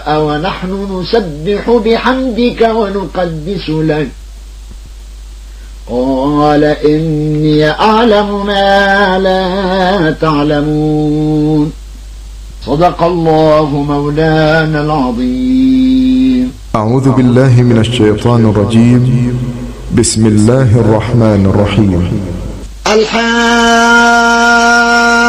ونحن نسبح بحمدك ونقدس لك قال إني أعلم ما لا تعلمون صدق الله مولانا العظيم. أعوذ بالله من الشيطان الرجيم. بسم الله الرحمن الرحيم.